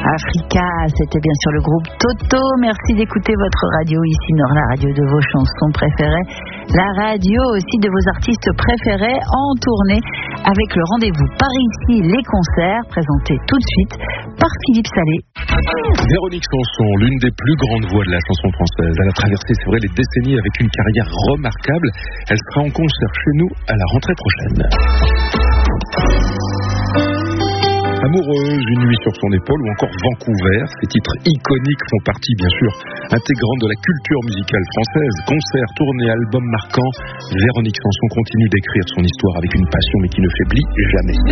Africa, c'était bien sûr le groupe Toto. Merci d'écouter votre radio ici Nord, la radio de vos chansons préférées, la radio aussi de vos artistes préférés en tournée avec le rendez-vous par ici, les concerts présentés tout de suite par Philippe Salé. Véronique Sanson, l'une des plus grandes voix de la chanson française. Elle a traversé, c'est vrai, les décennies avec une carrière remarquable. Elle sera en concert chez nous à la rentrée prochaine. Amoureuse, Une nuit sur son épaule ou encore Vancouver, ces titres iconiques font partie bien sûr intégrante de la culture musicale française. Concerts, tournées, albums marquants, Véronique Sanson continue d'écrire son histoire avec une passion mais qui ne faiblit jamais.